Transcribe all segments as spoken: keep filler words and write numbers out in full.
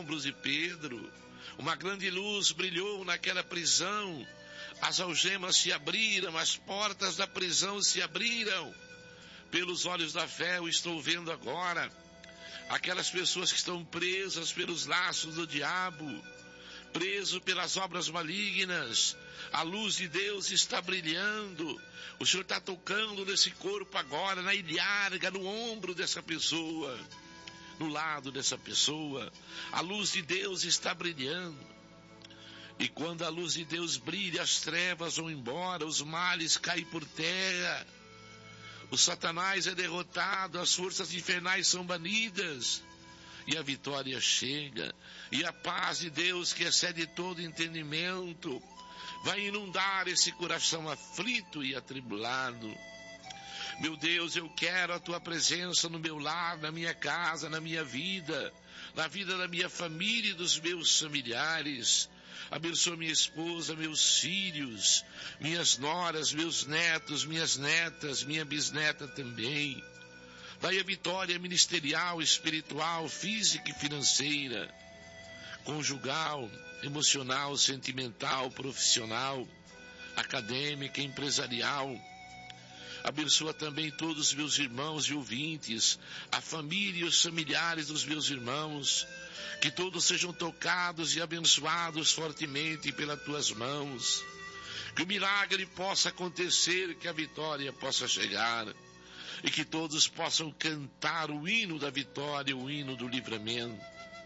ombros de Pedro. Uma grande luz brilhou naquela prisão. As algemas se abriram, as portas da prisão se abriram. Pelos olhos da fé eu estou vendo agora aquelas pessoas que estão presas pelos laços do diabo, preso pelas obras malignas. A luz de Deus está brilhando. O Senhor está tocando nesse corpo agora, na ilharga, no ombro dessa pessoa, no lado dessa pessoa. A luz de Deus está brilhando. E quando a luz de Deus brilha, as trevas vão embora, os males caem por terra. O Satanás é derrotado, as forças infernais são banidas. E a vitória chega. E a paz de Deus, que excede todo entendimento, vai inundar esse coração aflito e atribulado. Meu Deus, eu quero a Tua presença no meu lar, na minha casa, na minha vida, na vida da minha família e dos meus familiares. Abençoa minha esposa, meus filhos, minhas noras, meus netos, minhas netas, minha bisneta também. Dai a vitória ministerial, espiritual, física e financeira, conjugal, emocional, sentimental, profissional, acadêmica, empresarial. Abençoa também todos os meus irmãos e ouvintes, a família e os familiares dos meus irmãos, que todos sejam tocados e abençoados fortemente pelas Tuas mãos, que o milagre possa acontecer, que a vitória possa chegar, e que todos possam cantar o hino da vitória, o hino do livramento.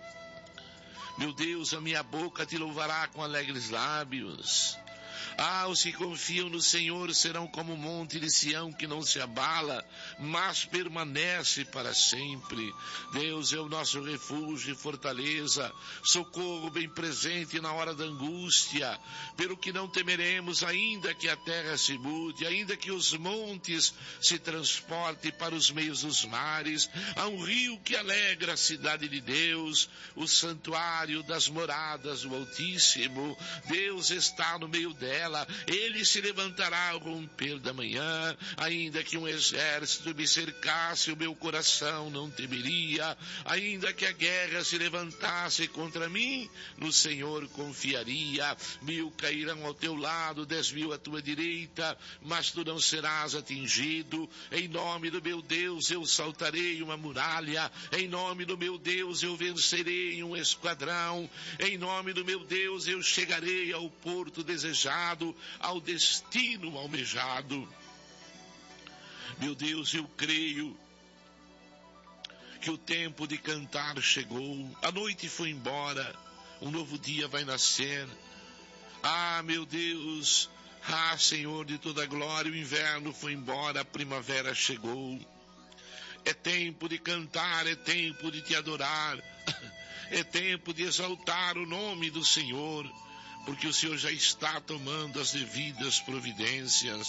Meu Deus, a minha boca Te louvará com alegres lábios. Ah, os que confiam no Senhor serão como o monte de Sião, que não se abala, mas permanece para sempre. Deus é o nosso refúgio e fortaleza, socorro bem presente na hora da angústia. Pelo que não temeremos, ainda que a terra se mude, ainda que os montes se transportem para os meios dos mares. Há um rio que alegra a cidade de Deus, o santuário das moradas do Altíssimo. Deus está no meio dela. Ele se levantará ao romper da manhã. Ainda que um exército me cercasse, o meu coração não temeria. Ainda que a guerra se levantasse contra mim, no Senhor confiaria. Mil cairão ao teu lado, dez mil à tua direita, mas tu não serás atingido. Em nome do meu Deus eu saltarei uma muralha. Em nome do meu Deus eu vencerei um esquadrão. Em nome do meu Deus eu chegarei ao porto desejado, ao destino almejado. Meu Deus, eu creio que o tempo de cantar chegou. A noite foi embora, um novo dia vai nascer. Ah, meu Deus, ah, Senhor de toda glória, o inverno foi embora, a primavera chegou. É tempo de cantar, é tempo de Te adorar, é tempo de exaltar o nome do Senhor, porque o Senhor já está tomando as devidas providências.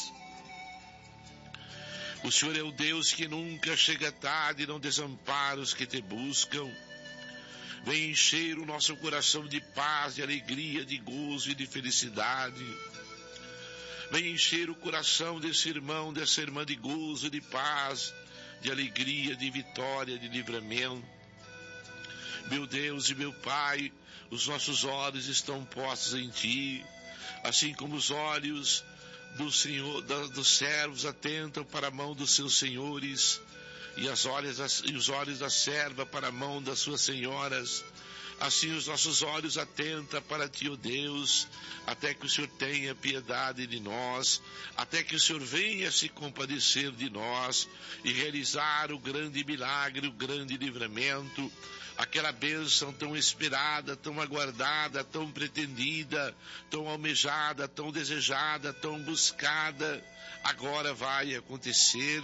O Senhor é o Deus que nunca chega tarde e não desampara os que Te buscam. Vem encher o nosso coração de paz, de alegria, de gozo e de felicidade. Vem encher o coração desse irmão, dessa irmã de gozo, de paz, de alegria, de vitória, de livramento. Meu Deus e meu Pai, os nossos olhos estão postos em Ti, assim como os olhos do Senhor, da, dos servos atentam para a mão dos seus senhores, e, as olhos, e os olhos da serva para a mão das suas senhoras. Assim os nossos olhos atentam para Ti, ó Deus, até que o Senhor tenha piedade de nós, até que o Senhor venha se compadecer de nós e realizar o grande milagre, o grande livramento, aquela bênção tão esperada, tão aguardada, tão pretendida, tão almejada, tão desejada, tão buscada, agora vai acontecer.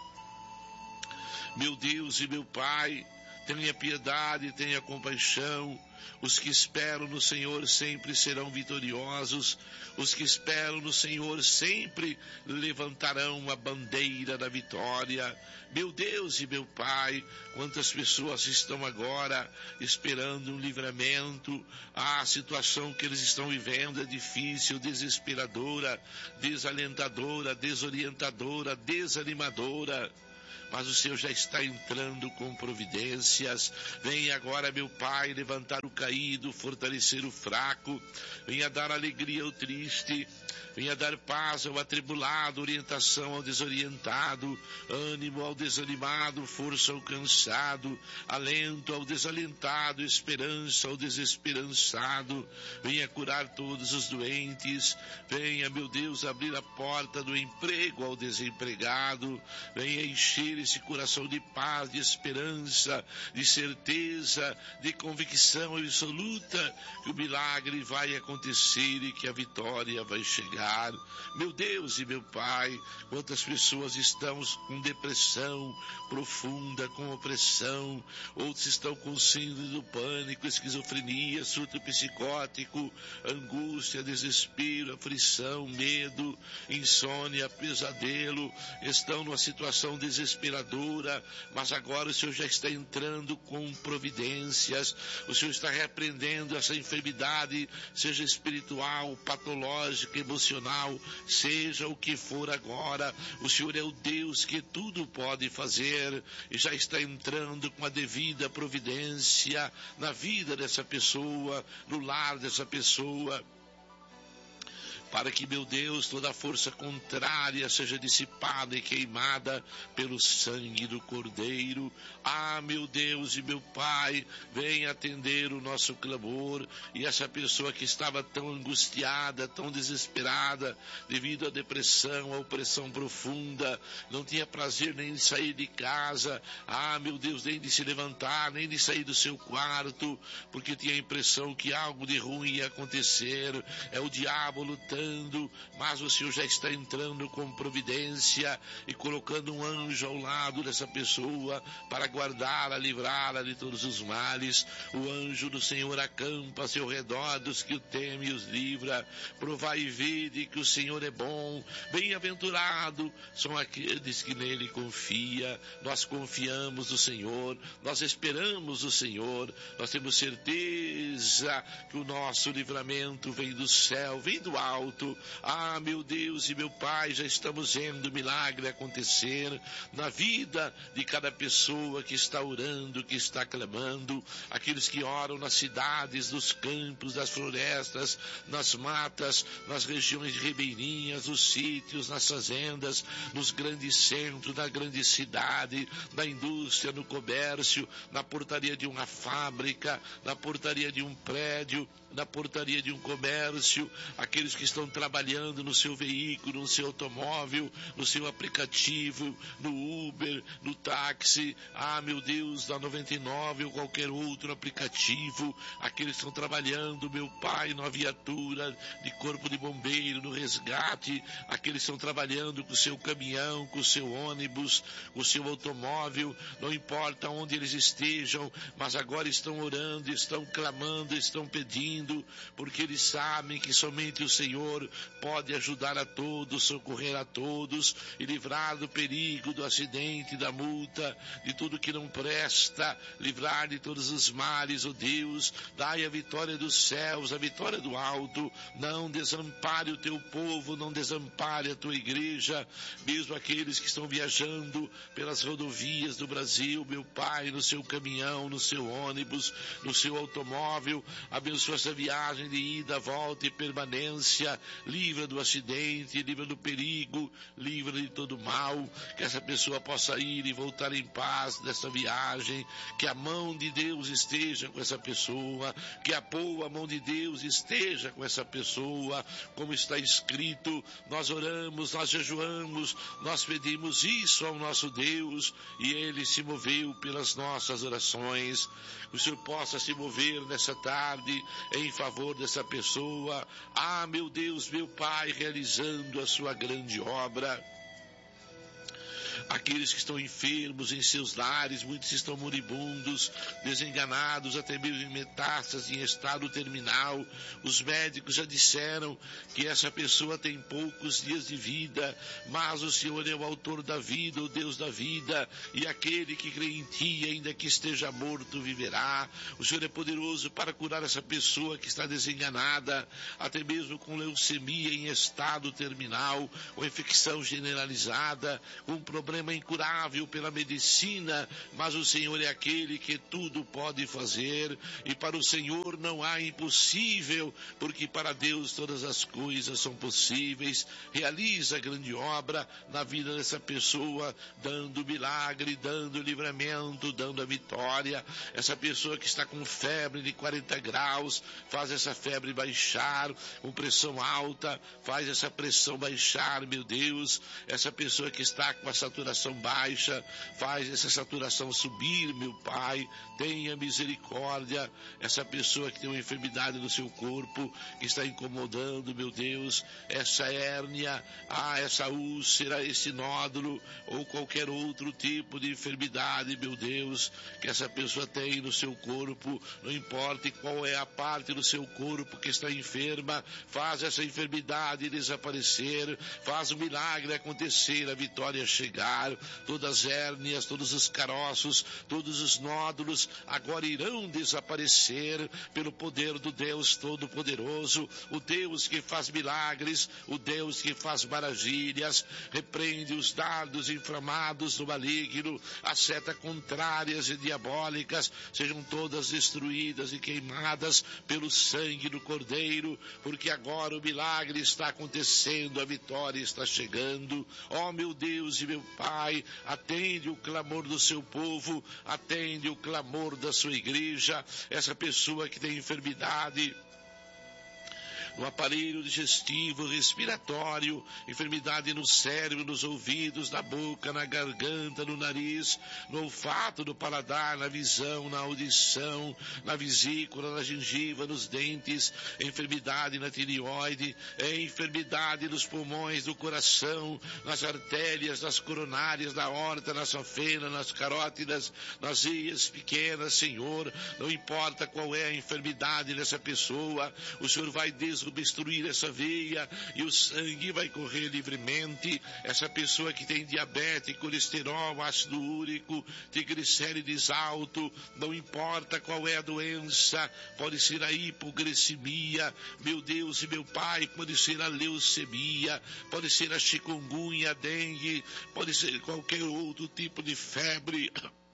Meu Deus e meu Pai, tenha piedade, tenha compaixão. Os que esperam no Senhor sempre serão vitoriosos. Os que esperam no Senhor sempre levantarão a bandeira da vitória. Meu Deus e meu Pai, quantas pessoas estão agora esperando um livramento. A situação que eles estão vivendo é difícil, desesperadora, desalentadora, desorientadora, desanimadora. mas o Senhor já está entrando com providências. Venha agora, meu Pai, levantar o caído, fortalecer o fraco, venha dar alegria ao triste, venha dar paz ao atribulado, orientação ao desorientado, ânimo ao desanimado, força ao cansado, alento ao desalentado, esperança ao desesperançado. Venha curar todos os doentes, venha, meu Deus, abrir a porta do emprego ao desempregado, venha encher esse coração de paz, de esperança, de certeza, de convicção absoluta que o milagre vai acontecer e que a vitória vai chegar. Meu Deus e meu Pai, quantas pessoas estão com depressão profunda, com opressão, outros estão com síndrome do pânico, esquizofrenia, surto psicótico, angústia, desespero, aflição, medo, insônia, pesadelo, estão numa situação desesperadora, mas agora o Senhor já está entrando com providências, o Senhor está repreendendo essa enfermidade, seja espiritual, patológica, emocional, seja o que for agora, o Senhor é o Deus que tudo pode fazer e já está entrando com a devida providência na vida dessa pessoa, no lar dessa pessoa, para que, meu Deus, toda a força contrária seja dissipada e queimada pelo sangue do Cordeiro. Ah, meu Deus e meu Pai, venha atender o nosso clamor, e essa pessoa que estava tão angustiada, tão desesperada, devido à depressão, à opressão profunda, não tinha prazer nem de sair de casa, ah, meu Deus, nem de se levantar, nem de sair do seu quarto, porque tinha a impressão que algo de ruim ia acontecer, é o diabo lutando, mas o Senhor já está entrando com providência e colocando um anjo ao lado dessa pessoa para guardá-la, livrá-la de todos os males. O anjo do Senhor acampa ao seu redor dos que o temem e os livra. Provai e vede que o Senhor é bom, bem-aventurado são aqueles que nele confiam. Nós confiamos no Senhor, nós esperamos o Senhor, nós temos certeza que o nosso livramento vem do céu, vem do alto. Ah, meu Deus e meu Pai, já estamos vendo o milagre acontecer na vida de cada pessoa que está orando, que está clamando, aqueles que oram nas cidades, nos campos, nas florestas, nas matas, nas regiões ribeirinhas, nos sítios, nas fazendas, nos grandes centros, na grande cidade, na indústria, no comércio, na portaria de uma fábrica, na portaria de um prédio, na portaria de um comércio, aqueles que estão trabalhando no seu veículo, no seu automóvel, no seu aplicativo, no Uber, no táxi, ah, meu Deus, da noventa e nove ou qualquer outro aplicativo, aqueles que estão trabalhando, meu Pai, na viatura de corpo de bombeiro, no resgate, aqueles que estão trabalhando com o seu caminhão, com o seu ônibus, com o seu automóvel, não importa onde eles estejam, mas agora estão orando, estão clamando, estão pedindo, porque eles sabem que somente o Senhor pode ajudar a todos, socorrer a todos e livrar do perigo, do acidente, da multa, de tudo que não presta, livrar de todos os males, ó Deus. Dai a vitória dos céus, a vitória do alto. Não desampare o teu povo, não desampare a tua igreja, mesmo aqueles que estão viajando pelas rodovias do Brasil, meu Pai, no seu caminhão, no seu ônibus, no seu automóvel, abençoa essa viagem de ida, volta e permanência, livra do acidente, livra do perigo, livra de todo mal, que essa pessoa possa ir e voltar em paz dessa viagem, que a mão de Deus esteja com essa pessoa, que a boa mão de Deus esteja com essa pessoa, como está escrito, nós oramos, nós jejuamos, nós pedimos isso ao nosso Deus, e Ele se moveu pelas nossas orações. O Senhor possa se mover nessa tarde em favor dessa pessoa. Ah, meu Deus, meu Pai, realizando a sua grande obra. Aqueles que estão enfermos em seus lares, muitos estão moribundos, desenganados, até mesmo em metástase, em estado terminal. Os médicos já disseram que essa pessoa tem poucos dias de vida, mas o Senhor é o autor da vida, o Deus da vida, e aquele que crê em Ti, ainda que esteja morto, viverá. O Senhor é poderoso para curar essa pessoa que está desenganada, até mesmo com leucemia em estado terminal, com infecção generalizada, com problema problema incurável pela medicina, mas o Senhor é aquele que tudo pode fazer, e para o Senhor não há impossível, porque para Deus todas as coisas são possíveis. Realiza a grande obra na vida dessa pessoa, dando milagre, dando livramento, dando a vitória. Essa pessoa que está com febre de quarenta graus, faz essa febre baixar, com pressão alta, faz essa pressão baixar, meu Deus. Essa pessoa que está com a saturação baixa, faz essa saturação subir, meu Pai, tenha misericórdia. Essa pessoa que tem uma enfermidade no seu corpo, que está incomodando, meu Deus, essa hérnia, ah, essa úlcera, esse nódulo, ou qualquer outro tipo de enfermidade, meu Deus, que essa pessoa tem no seu corpo, não importa qual é a parte do seu corpo que está enferma, faz essa enfermidade desaparecer, faz o milagre acontecer, a vitória chegar. Todas as hérnias, todos os caroços, todos os nódulos agora irão desaparecer pelo poder do Deus Todo-Poderoso, o Deus que faz milagres, o Deus que faz maravilhas. Repreende os dardos inflamados do maligno, as setas contrárias e diabólicas sejam todas destruídas e queimadas pelo sangue do Cordeiro, porque agora o milagre está acontecendo, a vitória está chegando. Ó meu Deus e meu Pai, atende o clamor do seu povo, atende o clamor da sua igreja. Essa pessoa que tem enfermidade no aparelho digestivo, respiratório, enfermidade no cérebro, nos ouvidos, na boca, na garganta, no nariz, no olfato, no paladar, na visão, na audição, na vesícula, na gengiva, nos dentes, enfermidade na tireoide, enfermidade nos pulmões, do coração, nas artérias, nas coronárias, na aorta, na safena, nas carótidas, nas veias pequenas, Senhor, não importa qual é a enfermidade dessa pessoa, o Senhor vai des obstruir essa veia e o sangue vai correr livremente. Essa pessoa que tem diabetes, colesterol, ácido úrico, triglicérides alto, não importa qual é a doença, pode ser a hipoglicemia, meu Deus e meu Pai, pode ser a leucemia, pode ser a chikungunya, a dengue, pode ser qualquer outro tipo de febre.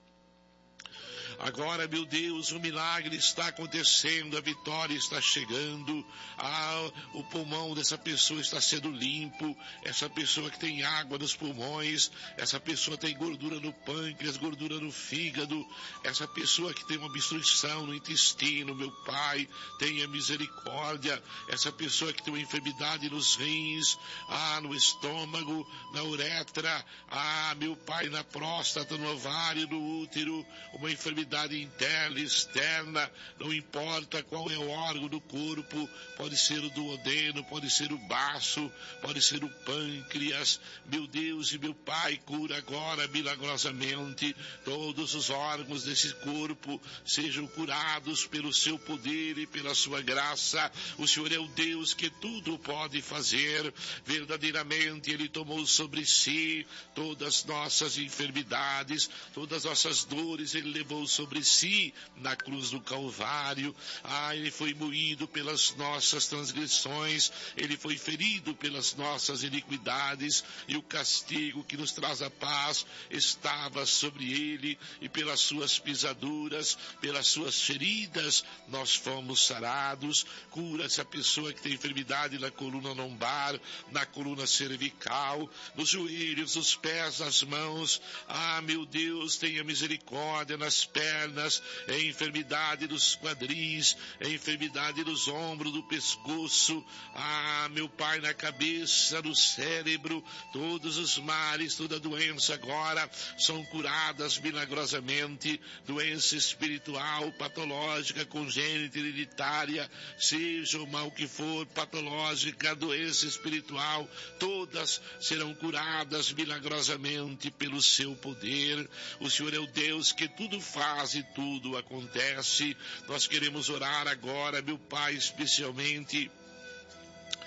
Agora, meu Deus, o milagre está acontecendo, a vitória está chegando, ah, o pulmão dessa pessoa está sendo limpo, essa pessoa que tem água nos pulmões, essa pessoa tem gordura no pâncreas, gordura no fígado, essa pessoa que tem uma obstrução no intestino, meu Pai, tenha misericórdia, essa pessoa que tem uma enfermidade nos rins, ah, no estômago, na uretra, ah, meu Pai, na próstata, no ovário, no útero, uma enfermidade interna e externa, não importa qual é o órgão do corpo, pode ser o duodeno, pode ser o baço, pode ser o pâncreas, meu Deus e meu Pai, cura agora milagrosamente todos os órgãos desse corpo, sejam curados pelo seu poder e pela sua graça. O Senhor é o Deus que tudo pode fazer, verdadeiramente Ele tomou sobre si todas as nossas enfermidades, todas as nossas dores, Ele levou sobre si na cruz do Calvário. Ah, Ele foi moído pelas nossas transgressões, Ele foi ferido pelas nossas iniquidades, e o castigo que nos traz a paz estava sobre Ele, e pelas suas pisaduras, pelas suas feridas, nós fomos sarados. Cura essa pessoa que tem enfermidade na coluna lombar, na coluna cervical, nos joelhos, nos pés, nas mãos. Ah, meu Deus, tenha misericórdia nas pernas, pernas, é enfermidade dos quadris, é enfermidade dos ombros, do pescoço, ah, meu Pai, na cabeça, no cérebro, todos os males, toda doença agora são curadas milagrosamente, doença espiritual, patológica, congênita, hereditária, seja o mal que for, patológica, doença espiritual, todas serão curadas milagrosamente pelo seu poder. O Senhor é o Deus que tudo faz e tudo acontece. Nós queremos orar agora, meu Pai, especialmente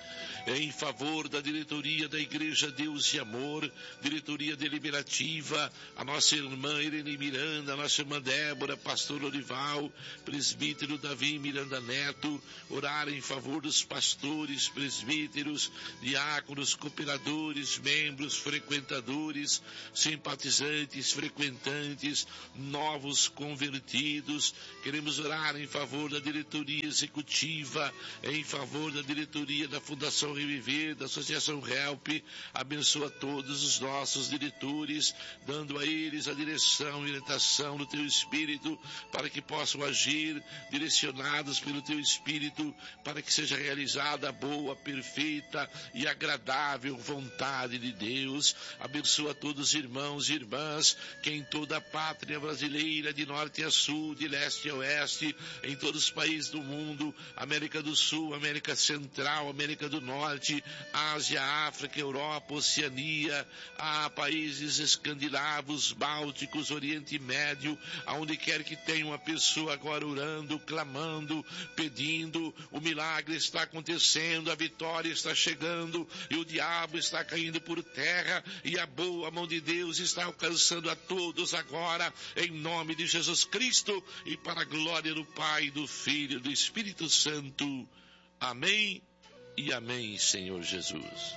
em favor da diretoria da Igreja Deus e Amor, diretoria deliberativa, a nossa irmã Irene Miranda, a nossa irmã Débora, pastor Orival, presbítero Davi Miranda Neto, orar em favor dos pastores, presbíteros, diáconos, cooperadores, membros, frequentadores, simpatizantes, frequentantes, novos convertidos. Queremos orar em favor da diretoria executiva, em favor da diretoria da Fundação Reviver, da Associação Help. Abençoa todos os nossos diretores, dando a eles a direção e orientação do Teu Espírito, para que possam agir direcionados pelo Teu Espírito, para que seja realizada a boa, perfeita e agradável vontade de Deus. Abençoa todos os irmãos e irmãs que em toda a pátria brasileira, de norte a sul, de leste a oeste, em todos os países do mundo, América do Sul, América Central, América do Norte, Ásia, África, Europa, Oceania, a países escandinavos, bálticos, Oriente Médio, aonde quer que tenha uma pessoa agora orando, clamando, pedindo, o milagre está acontecendo, a vitória está chegando e o diabo está caindo por terra e a boa mão de Deus está alcançando a todos agora, em nome de Jesus Cristo e para a glória do Pai, do Filho e do Espírito Santo. Amém e amém, Senhor Jesus.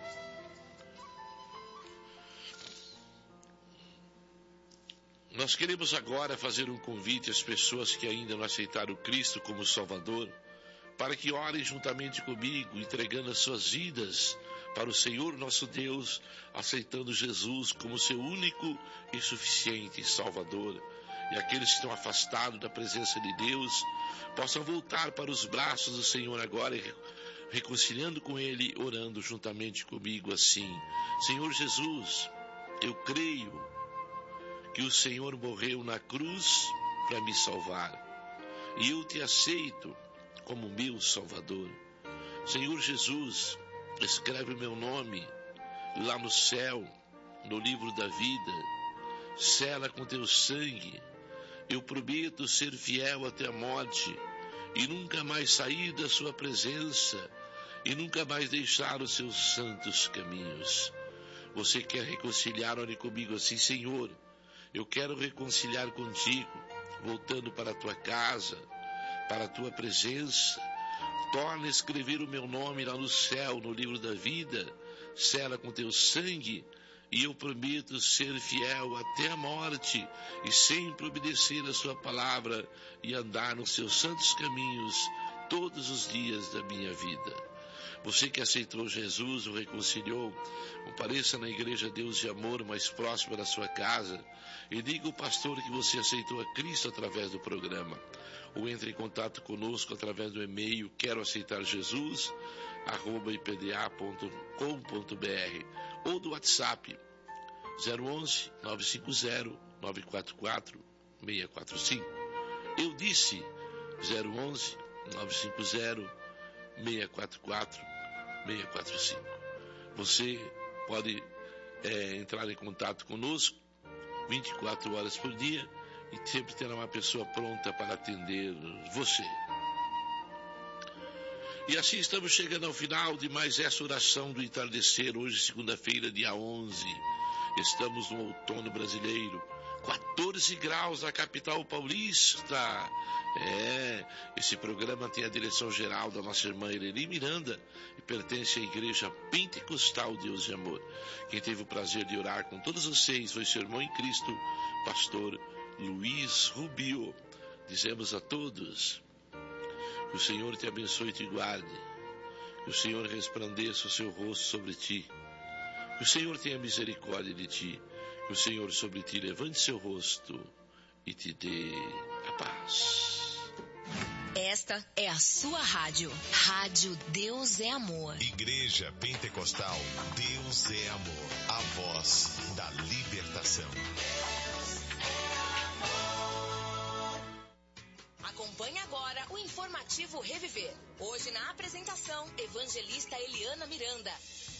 Nós queremos agora fazer um convite às pessoas que ainda não aceitaram Cristo como Salvador, para que orem juntamente comigo, entregando as suas vidas para o Senhor nosso Deus, aceitando Jesus como seu único e suficiente Salvador. E aqueles que estão afastados da presença de Deus, possam voltar para os braços do Senhor agora, reconciliando com Ele, orando juntamente comigo assim: Senhor Jesus, eu creio que o Senhor morreu na cruz para me salvar, e eu te aceito como meu Salvador. Senhor Jesus, escreve o meu nome lá no céu, no livro da vida, sela com teu sangue. Eu prometo ser fiel até a morte e nunca mais sair da sua presença e nunca mais deixar os seus santos caminhos. Você quer reconciliar? Ore comigo assim: Senhor, eu quero reconciliar contigo, voltando para a tua casa, para a tua presença. Torna a escrever o meu nome lá no céu, no livro da vida, sela com teu sangue, e eu prometo ser fiel até a morte e sempre obedecer a sua palavra e andar nos seus santos caminhos todos os dias da minha vida. Você que aceitou Jesus, o reconciliou, compareça na Igreja Deus e Amor mais próxima da sua casa e diga ao pastor que você aceitou a Cristo através do programa. Ou entre em contato conosco através do e-mail quero aceitar Jesus arroba i p d a ponto com ponto b r ou do WhatsApp zero onze, nove cinco zero, nove quatro quatro, seis quatro cinco. Eu disse zero onze, nove cinco zero, seis quatro quatro, seis quatro cinco. Você pode é, entrar em contato conosco vinte e quatro horas por dia e sempre terá uma pessoa pronta para atender você. E assim estamos chegando ao final de mais essa oração do entardecer, hoje segunda-feira, dia onze. Estamos no outono brasileiro, quatorze graus na capital paulista. É, esse programa tem a direção geral da nossa irmã Irene Miranda e pertence à Igreja Pentecostal Deus e Amor. Quem teve o prazer de orar com todos vocês foi seu irmão em Cristo, pastor Luiz Rubio. Dizemos a todos: que o Senhor te abençoe e te guarde, que o Senhor resplandeça o seu rosto sobre ti, que o Senhor tenha misericórdia de ti, que o Senhor sobre ti levante seu rosto e te dê a paz. Esta é a sua rádio, Rádio Deus é Amor. Igreja Pentecostal Deus é Amor, a voz da libertação. Acompanhe agora o informativo Reviver. Hoje na apresentação, evangelista Eliana Miranda.